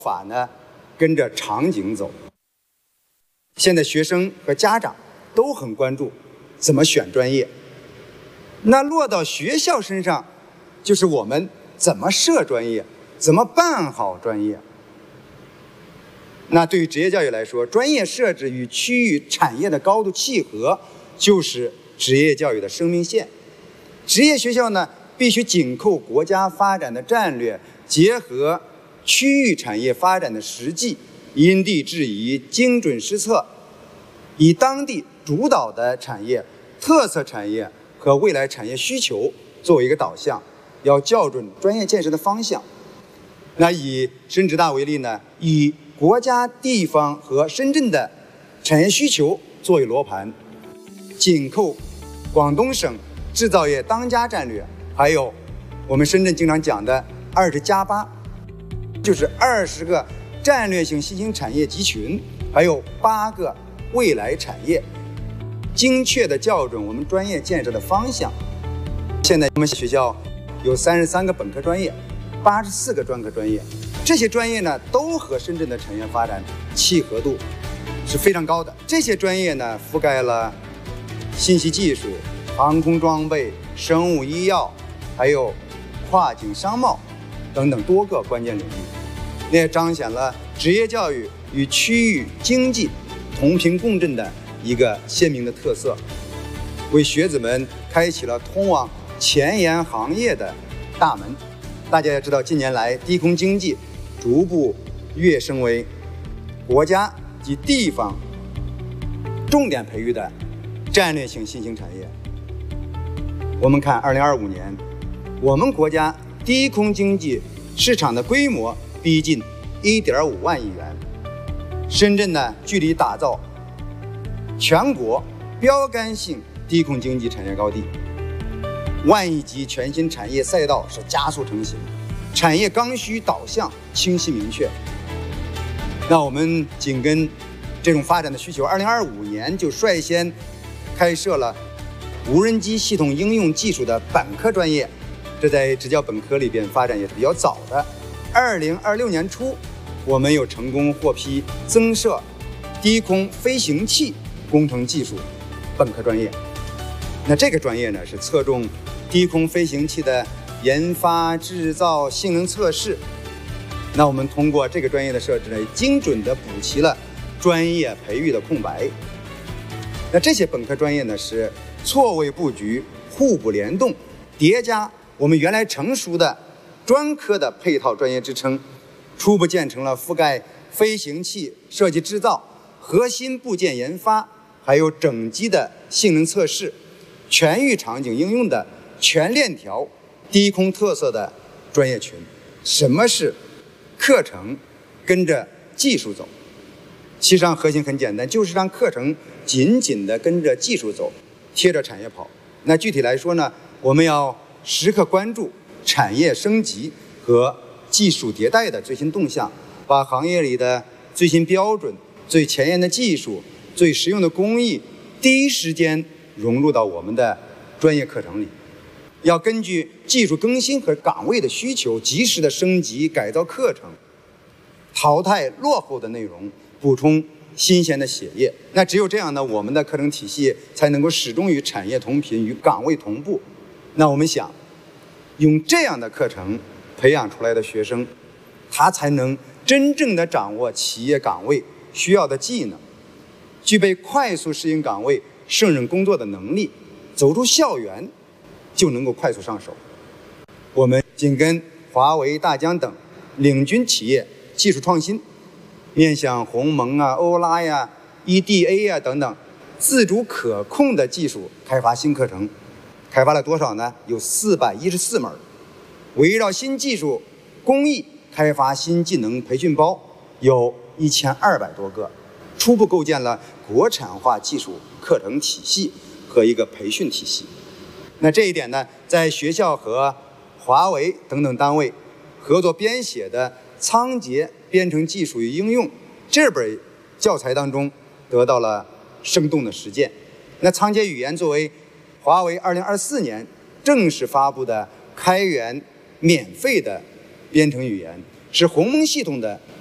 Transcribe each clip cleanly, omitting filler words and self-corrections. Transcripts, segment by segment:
法呢，跟着场景走。现在学生和家长都很关注怎么选专业，那落到学校身上，就是我们怎么设专业，怎么办好专业。那对于职业教育来说，专业设置与区域产业的高度契合，就是职业教育的生命线。职业学校呢，必须紧扣国家发展的战略，结合区域产业发展的实际，因地制宜，精准施策，以当地主导的产业、特色产业和未来产业需求作为一个导向，要校准专业建设的方向。那以深职大为例呢，以国家、地方和深圳的产业需求作为罗盘，紧扣广东省制造业当家战略，还有我们深圳经常讲的20+8，就是20个战略性新兴产业集群，还有8个未来产业，精确地校准我们专业建设的方向。现在我们学校有33个本科专业，84个专科专业，这些专业呢都和深圳的产业发展契合度是非常高的。这些专业呢覆盖了信息技术、航空装备、生物医药，还有跨境商贸等等多个关键领域，那也彰显了职业教育与区域经济同频共振的一个鲜明的特色，为学子们开启了通往前沿行业的大门。大家也知道，近年来低空经济逐步跃升为国家及地方重点培育的战略性新兴产业。我们看2025年，我们国家低空经济市场的规模逼近1.5万亿元。深圳呢，距离打造全国标杆性低空经济产业高地，万亿级全新产业赛道是加速成型，产业刚需导向清晰明确。那我们紧跟这种发展的需求，2025年就率先开设了无人机系统应用技术的本科专业，这在职教本科里边发展也是比较早的。2026年初，我们又成功获批增设低空飞行器工程技术本科专业。那这个专业呢，是侧重低空飞行器的研发、制造、性能测试。那我们通过这个专业的设置呢，精准地补齐了专业培育的空白。那这些本科专业呢，是错位布局、互补联动，叠加我们原来成熟的专科的配套专业支撑，初步建成了覆盖飞行器设计制造、核心部件研发，还有整机的性能测试、全域场景应用的全链条低空特色的专业群。什么是课程跟着技术走？其实上核心很简单，就是让课程紧紧地跟着技术走，贴着产业跑。那具体来说呢，我们要时刻关注产业升级和技术迭代的最新动向，把行业里的最新标准、最前沿的技术、最实用的工艺第一时间融入到我们的专业课程里。要根据技术更新和岗位的需求，及时的升级改造课程，淘汰落后的内容，补充新鲜的血液。那只有这样呢，我们的课程体系才能够始终与产业同频，与岗位同步。那我们想用这样的课程培养出来的学生，他才能真正的掌握企业岗位需要的技能，具备快速适应岗位、胜任工作的能力，走出校园就能够快速上手。我们紧跟华为、大疆等领军企业技术创新，面向鸿蒙啊、欧拉呀、EDA 呀等等自主可控的技术开发新课程。开发了多少呢？有414门。围绕新技术工艺开发新技能培训包有1200多个，初步构建了国产化技术课程体系和一个培训体系。那这一点呢，在学校和华为等等单位合作编写的仓颉编程技术与应用这本教材当中得到了生动的实践。那仓颉语言作为华为2024年正式发布的开源免费的编程语言，是鸿蒙系统的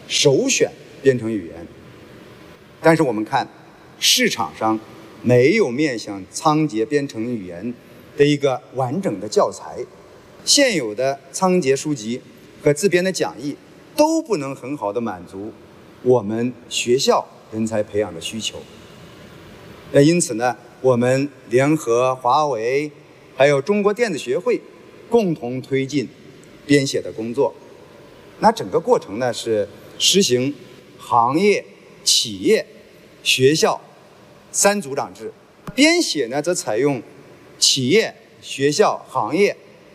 首选编程语言。但是我们看市场上没有面向仓颉编程语言的一个完整的教材，现有的仓颉书籍和自编的讲义都不能很好的满足我们学校人才培养的需求。那因此呢，我们联合华为还有中国电子学会共同推进编写的工作。那整个过程呢是实行行业、企业、学校3组长制，编写呢则采用企业、学校、行业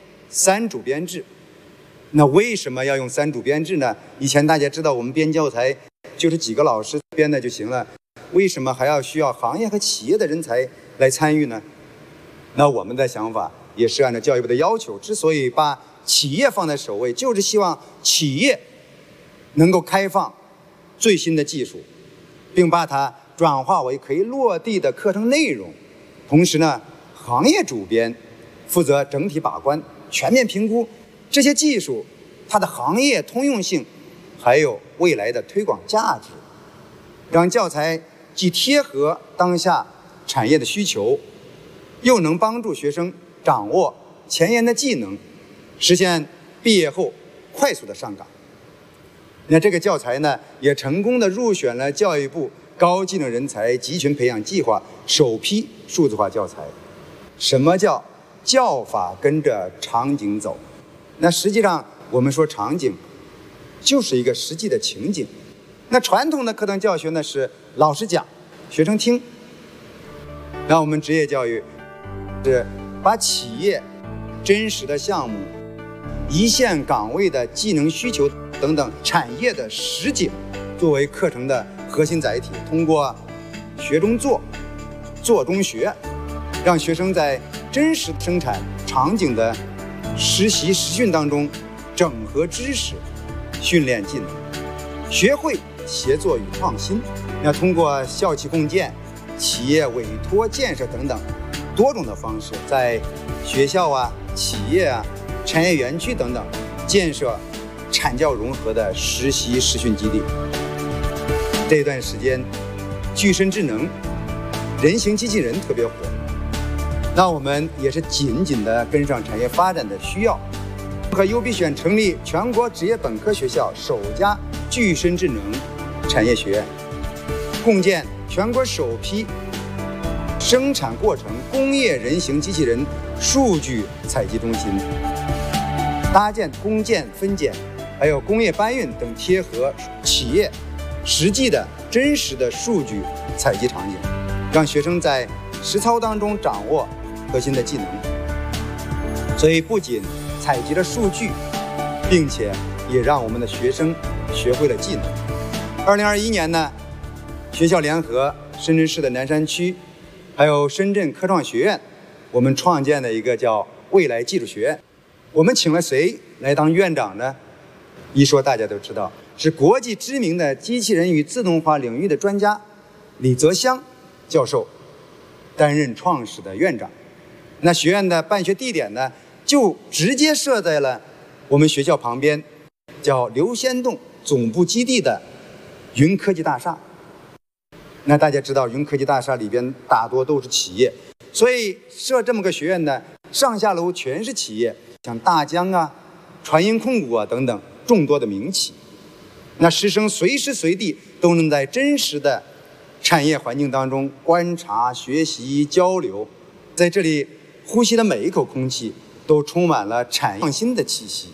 3主编制。那为什么要用3主编制呢？以前大家知道我们编教材就是几个老师编的就行了，为什么还要需要行业和企业的人才来参与呢？那我们的想法也是按照教育部的要求，之所以把企业放在首位，就是希望企业能够开放最新的技术，并把它转化为可以落地的课程内容。同时呢，行业主编负责整体把关，全面评估这些技术它的行业通用性，还有未来的推广价值，让教材既贴合当下产业的需求，又能帮助学生掌握前沿的技能，实现毕业后快速的上岗。那这个教材呢，也成功的入选了教育部高技能人才集群培养计划首批数字化教材。什么叫教法跟着场景走？那实际上我们说场景就是一个实际的情景。那传统的课堂教学呢是老师讲，学生听。那我们职业教育是把企业真实的项目、一线岗位的技能需求等等产业的实景作为课程的核心载体，通过学中做，做中学，让学生在真实生产场景的实习实训当中整合知识，训练技能，学会协作与创新。要通过校企共建、企业委托建设等等多种的方式，在学校啊、企业啊、产业园区等等建设产教融合的实习实训基地。这段时间，具身智能、人形机器人特别火，那我们也是紧紧地跟上产业发展的需要，和优必选成立全国职业本科学校首家具身智能产业学院，共建全国首批生产过程工业人形机器人数据采集中心，搭建工建分拣还有工业搬运等贴合企业实际的真实的数据采集场景，让学生在实操当中掌握核心的技能。所以不仅采集了数据，并且也让我们的学生学会了技能。2021年呢，学校联合深圳市的南山区还有深圳科创学院，我们创建了一个叫未来技术学院。我们请了谁来当院长呢？一说大家都知道，是国际知名的机器人与自动化领域的专家李泽湘教授担任创始的院长。那学院的办学地点呢，就直接设在了我们学校旁边，叫刘仙洞总部基地的云科技大厦。那大家知道，云科技大厦里边大多都是企业，所以设这么个学院呢，上下楼全是企业，像大疆啊、传音控股啊等等众多的民企。那师生随时随地都能在真实的产业环境当中观察、学习、交流，在这里呼吸的每一口空气都充满了产业创新的气息。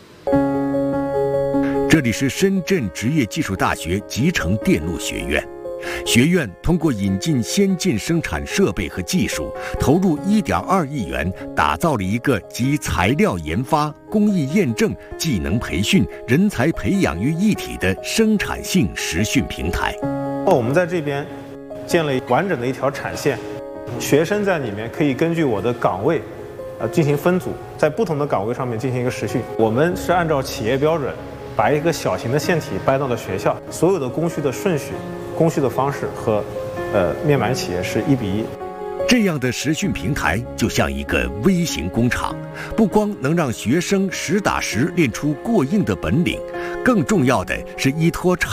这里是深圳职业技术大学集成电路学院。学院通过引进先进生产设备和技术，投入1.2亿元，打造了一个集材料研发、工艺验证、技能培训、人才培养于一体的生产性实训平台。 我们在这边建了完整的一条产线，学生在里面可以根据我的岗位进行分组，在不同的岗位上面进行一个实训。我们是按照企业标准，把一个小型的线体搬到了学校，所有的工序的顺序、工序的方式和面板企业是1:1。 这样的实训平台就像一个微型工厂，不光能让学生实打实练出过硬的本领，更重要的是依托产